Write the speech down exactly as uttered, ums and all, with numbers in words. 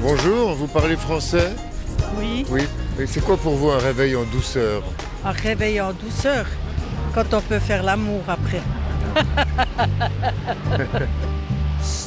Bonjour, vous parlez français? Oui, Oui. Et c'est quoi pour vous un réveil en douceur? un réveil en douceur, quand on peut faire l'amour après.